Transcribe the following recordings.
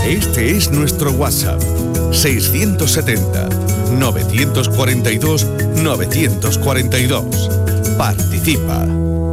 Este es nuestro WhatsApp, 670-942-942. Participa.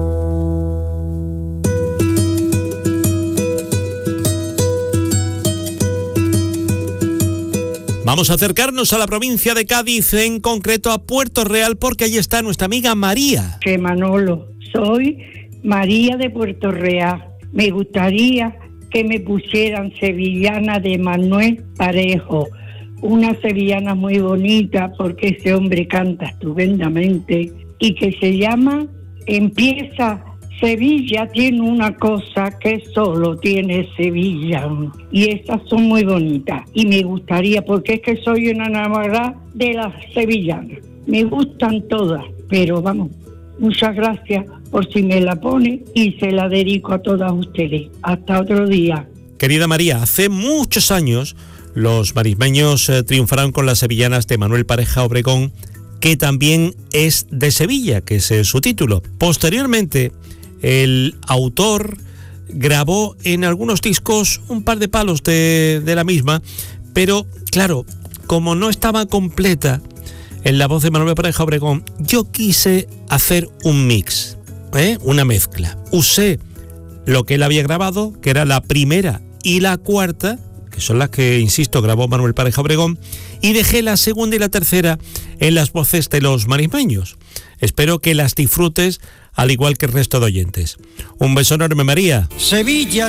Vamos a acercarnos a la provincia de Cádiz, en concreto a Puerto Real, porque allí está nuestra amiga María. Que Manolo, soy María de Puerto Real. Me gustaría que me pusieran Sevillana de Manuel Parejo, una sevillana muy bonita porque ese hombre canta estupendamente y que se llama Empieza Sevilla, tiene una cosa que solo tiene Sevilla, y estas son muy bonitas y me gustaría, porque es que soy una enamorada de las sevillanas, me gustan todas, pero vamos, muchas gracias por si me la pone y se la dedico a todas ustedes. Hasta otro día. Querida María, hace muchos años los marismeños triunfaron con las sevillanas de Manuel Pareja Obregón, que también es de Sevilla, que es su título. Posteriormente, el autor grabó en algunos discos un par de palos de la misma, pero claro, como no estaba completa en la voz de Manuel Pareja Obregón, yo quise hacer un mix, una mezcla. Usé lo que él había grabado, que era la primera y la cuarta, que son las que, insisto, grabó Manuel Pareja Obregón, y dejé la segunda y la tercera en las voces de los marismeños. Espero que las disfrutes al igual que el resto de oyentes. Un beso enorme, María. Sevilla